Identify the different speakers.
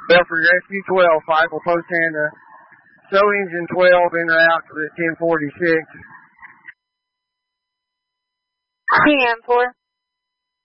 Speaker 1: Belfry Rescue 12, 5 will post hand show engine 12 in route at 1046.
Speaker 2: PM4.